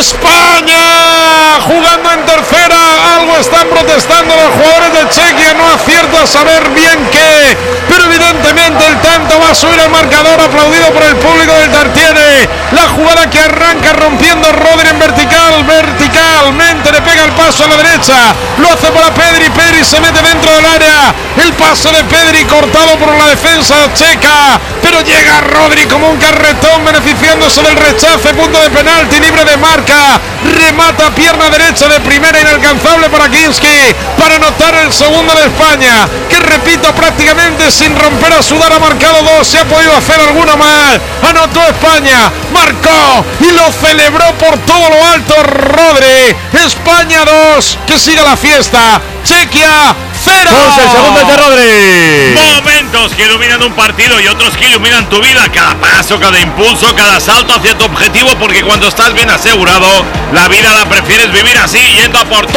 España jugando en tercera. Algo están protestando los jugadores de Chequia. No acierto a saber bien qué, pero evidentemente el tanto va a subir el marcador, aplaudido por el público del Tartiere. La jugada que arranca rompiendo Rodri en verticalmente le pega el paso a la derecha, lo hace para Pedri se mete dentro del área, el paso de Pedri cortado por la defensa checa, pero llega Rodri como un carretón beneficiándose del rechace, punto de penalti, libre de marca, remata pierna derecha de primera, inalcanzable para Kinski, para anotar el segundo de España, que repito, prácticamente sin romper a sudar ha marcado 2, se ha podido hacer alguno más, anotó España, marcó y lo celebró por todo lo alto Rodri. España 2, que siga la fiesta. Chequia 0. El segundo es de Rodri. Momentos que iluminan un partido y otros que iluminan tu vida. Cada paso, cada impulso, cada salto hacia tu objetivo, porque cuando estás bien asegurado, la vida la prefieres vivir así, yendo a por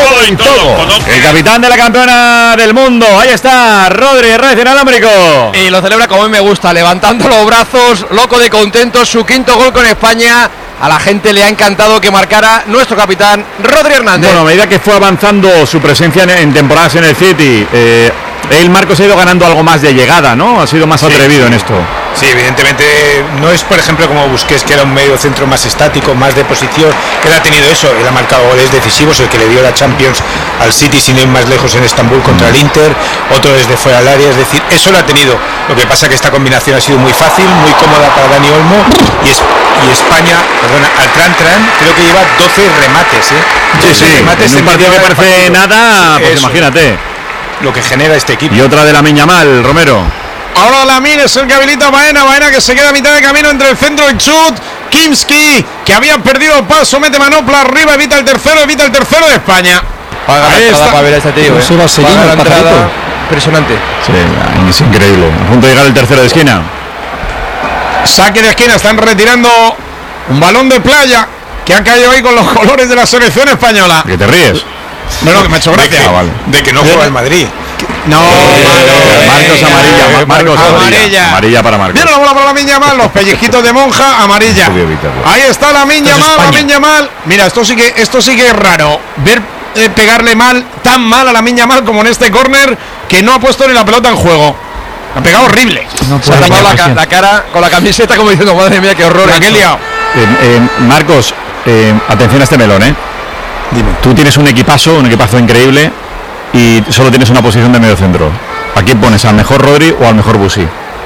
todo. El capitán de la campeona del mundo, ahí está, Rodri, Reyes inalámbrico. Y lo celebra como a mí me gusta, levantando los brazos, loco de contento, su quinto gol con España. A la gente le ha encantado que marcara nuestro capitán Rodri Hernández. Bueno, a medida que fue avanzando su presencia en temporadas en el City, Marcos ha ido ganando algo más de llegada, ¿no? Ha sido más atrevido en esto. Sí, evidentemente no es, por ejemplo, como Busquets, que era un medio centro más estático, más de posición, que él ha tenido eso, él ha marcado goles decisivos, el que le dio la Champions al City sin ir más lejos en Estambul contra el Inter, otro desde fuera del área, es decir, eso lo ha tenido. Lo que pasa que esta combinación ha sido muy fácil, muy cómoda para Dani Olmo, y España, al Tran, creo que lleva 12 remates, Sí, remates en un partido que parece nada, pues eso, imagínate lo que genera este equipo. Y otra de Lamine Yamal, Romero. Ahora Lamine es el que habilita a Baena que se queda a mitad de camino entre el centro y el chut. Kinski, que había perdido el paso, mete manopla arriba, evita el tercero de España. Paga la entrada para ver a este tío. Paga la entrada. Impresionante. Sí, es increíble. A punto de llegar el tercero de esquina. Saque de esquina, están retirando un balón de playa que ha caído ahí con los colores de la selección española. ¿Que te ríes? No, que me ha hecho gracia. De que no juega el Madrid. No, Marcos amarilla para Marcos. Viene la bola para Lamine Yamal, los pellizquitos de monja, amarilla. Ahí está Lamine Yamal. Mira, esto sí que es raro. Ver pegarle tan mal a Lamine Yamal como en este córner, que no ha puesto ni la pelota en juego. Ha pegado horrible. Se ha tapado la cara con la camiseta como diciendo, madre mía, qué horror. ¿Qué liado? Marcos, atención a este melón, Dime. Tú tienes un equipazo increíble y solo tienes una posición de medio centro. ¿A quién pones? ¿Al mejor Rodri o al mejor Busi?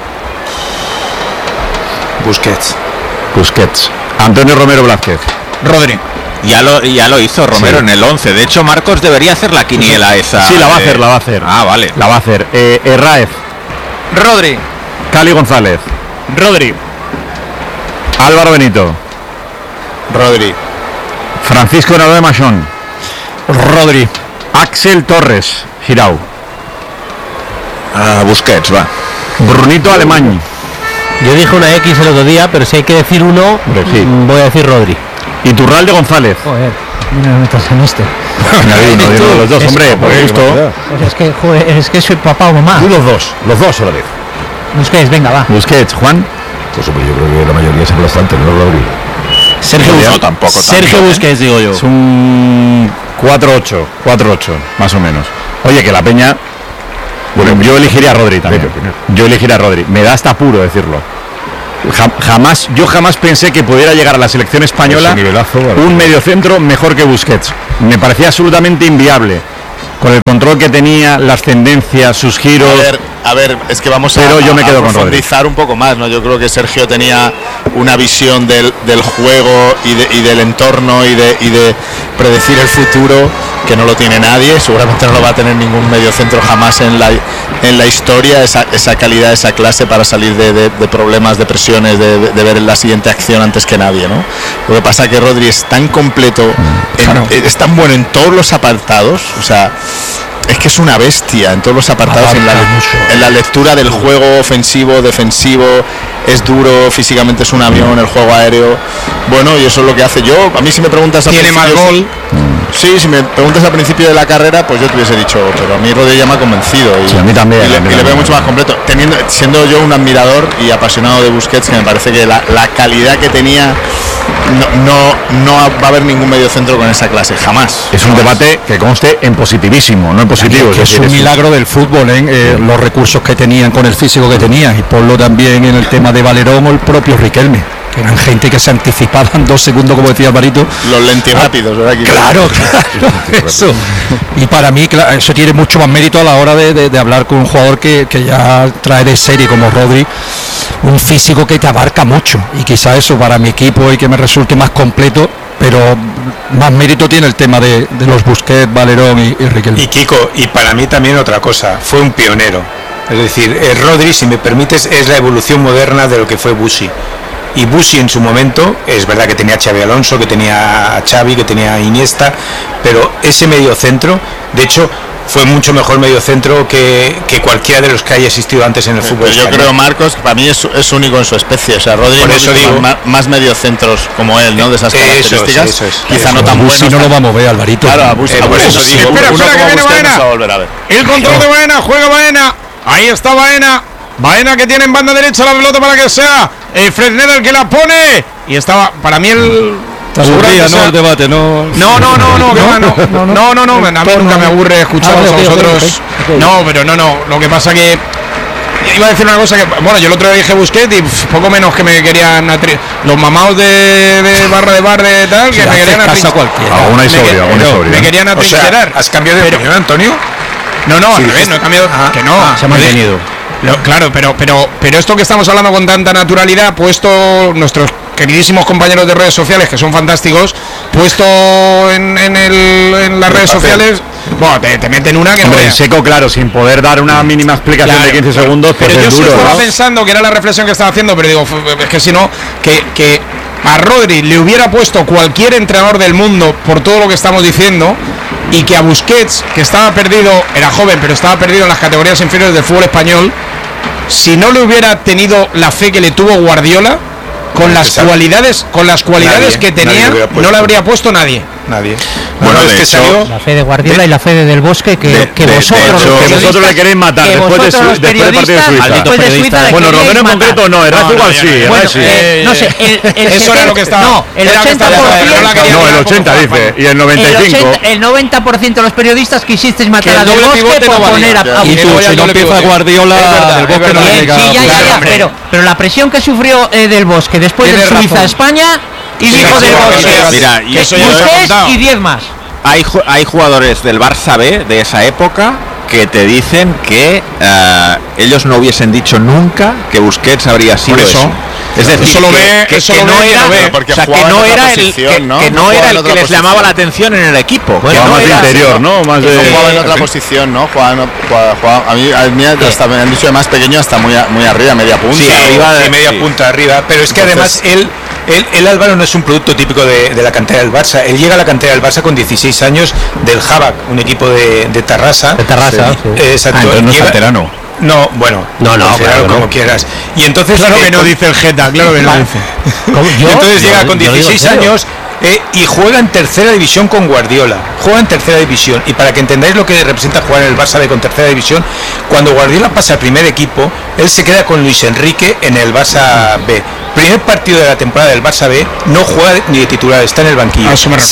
Busquets. Antonio Romero Blázquez. Rodri. Ya lo hizo Romero en el 11. De hecho, Marcos debería hacer la quiniela esa. Sí, la va a hacer. Ah, vale. La va a hacer. Raez. Rodri. Cali González. Rodri. Álvaro Benito. Rodri. Francisco Nado de Machón. Rodri. Axel Torres. Girau. Busquets, va. Brunito Alemán. Yo dije una X el otro día, pero si hay que decir uno, voy a decir Rodri. Iturralde González. Joder, no me metas en este. Uno de los dos, hombre, por gusto. Es que soy papá o mamá. Tú los dos a la vez. Busquets, venga, va. Busquets, Juan. Pues hombre, yo creo que la mayoría es aplastante, ¿no, Rodri? Sergio Busquets, digo yo. Es un 4-8, más o menos. Oye, que la Peña... Bueno, yo elegiría a Rodri también. Me da hasta apuro decirlo. Yo jamás pensé que pudiera llegar a la selección española un mediocentro mejor que Busquets. Me parecía absolutamente inviable. Con el control que tenía, las tendencias, sus giros. A ver, es que vamos pero yo me quedo con profundizar un poco más, ¿no? Yo creo que Sergio tenía una visión del juego y del entorno y de predecir el futuro que no lo tiene nadie. Seguramente no lo va a tener ningún mediocentro jamás en la historia, esa calidad, esa clase para salir de problemas, de presiones, de ver la siguiente acción antes que nadie, ¿no? Lo que pasa es que Rodri es tan completo, es tan bueno en todos los apartados, o sea, es que es una bestia en todos los apartados, en la lectura del juego ofensivo, defensivo, es duro, físicamente es un avión, el juego aéreo, bueno, y eso es lo que hace. A mí si me preguntas tiene más gol. Sí, si me preguntas al principio de la carrera, pues yo te hubiese dicho, pero a mí Rodri ya me ha convencido y, a mí también, y le veo mucho más completo, siendo yo un admirador y apasionado de Busquets, que me parece que la calidad que tenía no va a haber ningún mediocentro con esa clase, jamás. Es un debate que conste en positivísimo, no en positivo. Que es un milagro del fútbol, los recursos que tenían con el físico que tenían, y ponlo también en el tema de Valerón o el propio Riquelme, que eran gente que se anticipaban 2 segundos, como decía Alvarito. Los lentirrápidos, ¿verdad? Claro, eso. Y para mí, claro, eso tiene mucho más mérito a la hora de hablar con un jugador que ya trae de serie como Rodri, un físico que te abarca mucho, y quizá eso para mi equipo y que me resulte más completo, pero más mérito tiene el tema de los Busquets, Valerón y Riquelme. Y Kiko, y para mí también otra cosa, fue un pionero. Es decir, Rodri, si me permites, es la evolución moderna de lo que fue Busi. Y Busi en su momento, es verdad que tenía a Xabi Alonso, que tenía a Xavi, que tenía a Iniesta, pero ese mediocentro, de hecho, fue mucho mejor mediocentro que cualquiera de los que haya existido antes en el fútbol español. Yo creo, Marcos, que para mí es único en su especie. O sea, Rodri, por eso digo, más mediocentros como él, ¿no? De esas características. Eso es. Quizá no tan buenos. Si no lo va a mover, Alvarito. Claro, a Busi, por eso digo. Espera, que viene Baena. El control de Baena, juega Baena. Ahí está Baena. Baena que tiene en banda derecha la pelota para que sea Fresneda el que la pone. Y estaba, para mí el el debate, no, a mí nunca me aburre escucharos a vosotros. No, pero no, lo que pasa que iba a decir una cosa que, bueno, yo el otro día dije Busquets y poco menos que me querían los mamados de barra de bar de tal, que me querían me querían atrincherar. ¿Has cambiado de opinión, Antonio? No, al revés, no he cambiado, que no. Se ha mantenido. Claro, pero esto que estamos hablando con tanta naturalidad, puesto nuestros queridísimos compañeros de redes sociales, que son fantásticos, puesto en las redes sociales, bueno, te meten una que hombre, no en seco, claro, sin poder dar una mínima explicación de 15 segundos, pues pero es yo duro, estaba ¿no? pensando que era la reflexión que estaba haciendo, pero digo, es que si no, que a Rodri le hubiera puesto cualquier entrenador del mundo por todo lo que estamos diciendo, y que a Busquets, que estaba perdido, era joven, pero estaba perdido en las categorías inferiores del fútbol español, si no le hubiera tenido la fe que le tuvo Guardiola, con las cualidades que tenía, no le habría puesto nadie. Bueno, es que salió la fe de Guardiola y la fe de Del Bosque que vosotros le queréis matar después del partido de Suiza. Bueno, Romero en concreto no, era igual sí. No sé, eso era lo que estaba. No, el 80%. No, el 80 dice, y el 95. El 90% de los periodistas quisisteis matar a Del Bosque por poner a y tú, si no empieza Guardiola, Del Bosque no llega. Sí, ya, pero la presión que sufrió Del Bosque después de Suiza-España, y dijo Del Bosque, mira, y eso y 10 más. Hay jugadores del Barça B de esa época que te dicen que ellos no hubiesen dicho nunca que Busquets habría sido eso. Es decir, que no era el que les llamaba la atención en el equipo. Bueno, más de interior, ¿no? Más de jugaba en otra posición, ¿no? Jugaba, a mí hasta me han dicho de más pequeño hasta muy arriba, media punta. Sí, media punta arriba, pero es que entonces, además él Álvaro no es un producto típico de la cantera del Barça. Él llega a la cantera del Barça con 16 años del Habak, un equipo de Tarrasa. De Tarrasa, sí. Exacto. Entonces no es canterano. No, bueno, claro, como quieras. Y entonces claro que no dice el Geta, claro que no dice. Y entonces llega con 16 años y juega en tercera división con Guardiola. Juega en tercera división. Y para que entendáis lo que representa jugar en el Barça B con tercera división, cuando Guardiola pasa al primer equipo, él se queda con Luis Enrique en el Barça B. Primer partido de la temporada del Barça B, no juega ni de titular, está en el banquillo.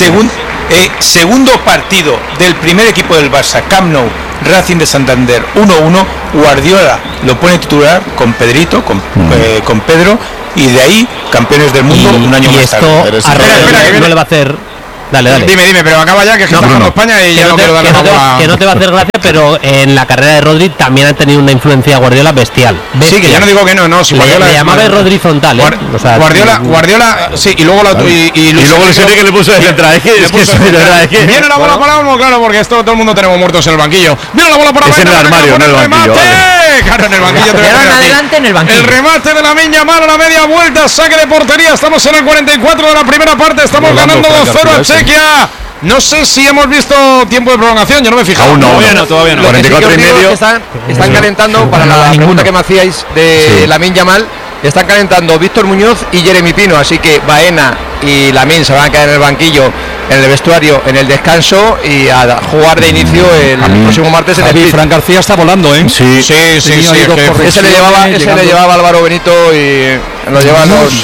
Segundo partido del primer equipo del Barça, Camp Nou, Racing de Santander 1-1, Guardiola lo pone titular con Pedrito, con Pedro, y de ahí campeones del mundo un año más tarde. Espera, no le va a hacer. Dale. Dime, pero acaba ya, que es que está jugando España y ya no quiero darle que no te va a hacer gracia, pero en la carrera de Rodri también ha tenido una influencia Guardiola bestial. Sí, que ya no digo que no, si Guardiola le llamaba Rodri frontal, o sea, Guardiola, sí, y luego y luego le sentí que le puso de central, viene la bola para uno, claro, porque esto todo el mundo tenemos muertos en el banquillo. Viene la bola para es en el armario, en el banquillo. Claro, en el banquillo adelante en el banquillo. El remate de Lamine Yamal a la media vuelta, saque de portería. Estamos en el 44 de la primera parte, estamos ganando 2-0 a Chequia. No sé si hemos visto tiempo de prolongación, yo no me he fijado. Aún no, todavía no. 44 y medio. Están calentando para la pregunta que me hacíais de Lamine Yamal. Están calentando Víctor Muñoz y Jeremy Pino, así que Baena y Lamine se van a quedar en el banquillo, en el vestuario, en el descanso y a jugar de inicio el próximo martes en el Fran García está volando, ¿eh? Sí. Ese le llevaba Álvaro Benito y lo llevan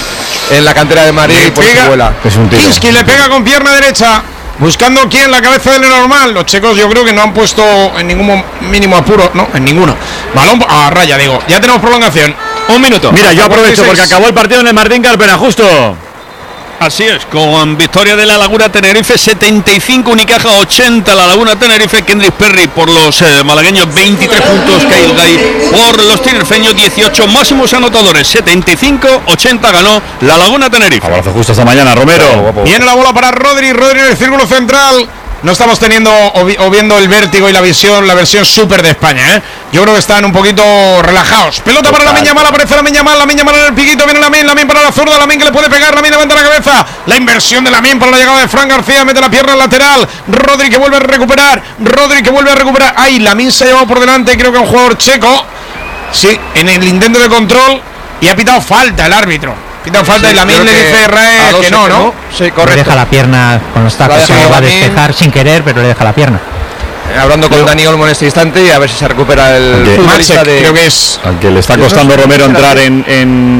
en la cantera de Madrid y por su vuela. Kinski le pega con pierna derecha. Buscando quién, la cabeza de Lenormand. Los checos yo creo que no han puesto en ningún mínimo apuro. No, en ninguno. Balón a raya, digo. Ya tenemos prolongación. 1 minuto. Mira, yo aprovecho porque acabó el partido en el Martín Carpena, justo. Así es, con victoria de la Laguna Tenerife 75, Unicaja 80, la Laguna Tenerife, Kendrick Perry por los malagueños 23 puntos, Kyle Gay por los tinerfeños 18, máximos anotadores 75-80 ganó la Laguna Tenerife. Abrazo justo hasta mañana, Romero. Viene la bola para Rodri en el círculo central. No estamos teniendo o viendo el vértigo y la versión súper de España, ¿eh? Yo creo que están un poquito relajados. Pelota para Lamine Yamal, aparece Lamine Yamal en el piquito, viene Lamine para la zurda, Lamine que le puede pegar, Lamine levanta la cabeza, la inversión de Lamine para la llegada de Fran García, mete la pierna al lateral, Rodri que vuelve a recuperar, ay, Lamine se ha llevado por delante, creo que un jugador checo, sí, en el intento de control, y ha pitado falta el árbitro. Falta y Lamine le dice a Israel que no. Sí, correcto. Le deja la pierna con los tacos, se va a despejar sin querer, pero le deja la pierna. Hablando con Dani Olmo en este instante y a ver si se recupera el futbolista de... Creo que es... Al que le está costando Romero entrar en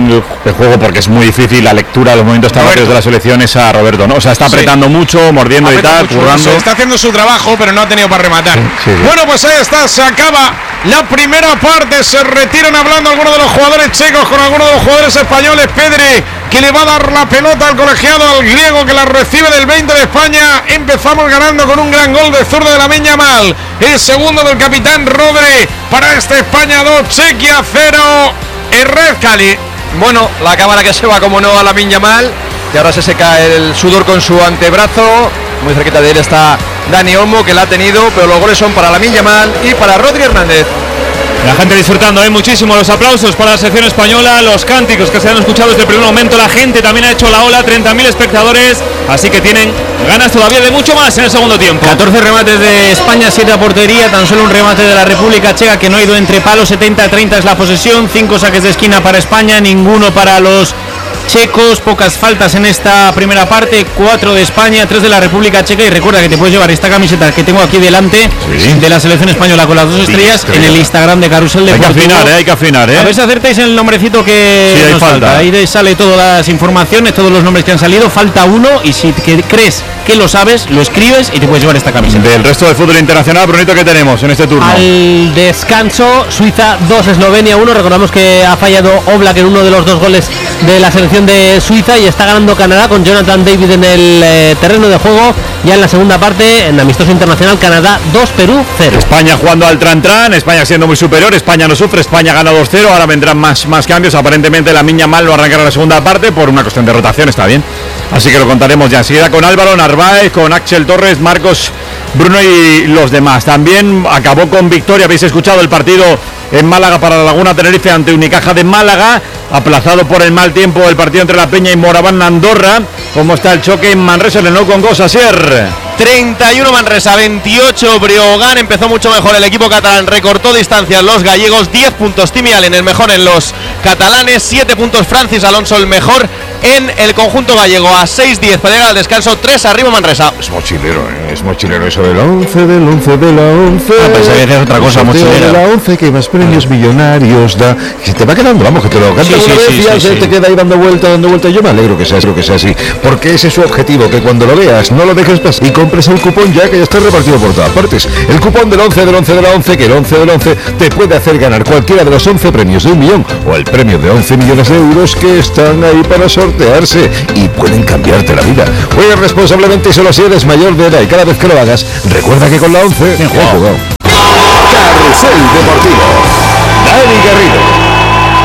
el juego porque es muy difícil la lectura de los movimientos tan rápidos de la selección es a Roberto, ¿no? O sea, está apretando mucho, mordiendo y tal, currando. Está haciendo su trabajo, pero no ha tenido para rematar. Sí. Bueno, pues ahí está, se acaba la primera parte, se retiran hablando algunos de los jugadores checos con algunos de los jugadores españoles. Pedri, que le va a dar la pelota al colegiado, al griego, que la recibe del 20 de España. Empezamos ganando con un gran gol de zurdo de Lamine Yamal, el segundo del capitán Rodri para este España 2, Chequia 0, Herrera Cali. Bueno, la cámara que se va como no a Lamine Yamal, y ahora se seca el sudor con su antebrazo. Muy cerquita de él está Dani Olmo, que la ha tenido, pero los goles son para Lamine Yamal y para Rodri Hernández. La gente disfrutando, muchísimo, los aplausos para la selección española, los cánticos que se han escuchado desde el primer momento, la gente también ha hecho la ola, 30.000 espectadores, así que tienen ganas todavía de mucho más en el segundo tiempo. 14 remates de España, 7 a portería, tan solo un remate de la República Checa que no ha ido entre palos, 70-30 es la posesión, 5 saques de esquina para España, ninguno para los checos, pocas faltas en esta primera parte, 4 de España, 3 de la República Checa, y recuerda que te puedes llevar esta camiseta que tengo aquí delante de la selección española con las 2 estrellas en el Instagram de Carrusel Deportivo. Hay que afinar, A ver si acertáis el nombrecito que nos falta. Ahí sale todas las informaciones, todos los nombres que han salido, falta uno y si crees que lo sabes, lo escribes y te puedes llevar esta camiseta. Del resto del fútbol internacional, Brunito, ¿qué tenemos en este turno? Al descanso, Suiza 2, Eslovenia 1, recordamos que ha fallado Oblak en uno de los 2 goles de la selección de Suiza y está ganando Canadá con Jonathan David en el terreno de juego. Ya en la segunda parte, en amistoso internacional, Canadá 2, Perú 0. España jugando al tran-tran, España siendo muy superior, España no sufre, España gana 2-0, ahora vendrán más cambios, aparentemente Lamine Yamal lo arrancará en la segunda parte por una cuestión de rotación, está bien, así que lo contaremos ya enseguida con Álvaro Narváez, con Axel Torres, Marcos, Bruno y los demás. También acabó con victoria, habéis escuchado el partido en Málaga para la Laguna Tenerife ante Unicaja de Málaga, aplazado por el mal tiempo el partido entre La Peña y Moraván Andorra. ¿Cómo está el choque en Manresa? El con Gosasier. 31 Manresa, 28 Breogán. Empezó mucho mejor el equipo catalán, recortó distancias los gallegos, 10 puntos Timi Allen, el mejor en los catalanes, 7 puntos Francis Alonso, el mejor en el conjunto gallego, a 6-10 para llegar al descanso, 3 arriba Manresa. Es mochilero eso del 11 de la 11. Pensé que es otra cosa, mochilera. De la 11 que más premios millonarios da. Que te va quedando, vamos, que te lo cantas una vez y ya te queda ahí dando vuelta. Yo me alegro que sea así, porque ese es su objetivo, que cuando lo veas no lo dejes pasar y compres el cupón ya que ya está repartido por todas partes. El cupón del 11 de la 11, que el 11 del 11 te puede hacer ganar cualquiera de los 11 premios de 1 millón o el premio de 11 millones de euros que están ahí para sortearse y pueden cambiarte la vida. Juega responsablemente y solo si eres mayor de edad, y cada vez que lo hagas, recuerda que con la 11 he jugado. Carrusel Deportivo. Dani Garrido.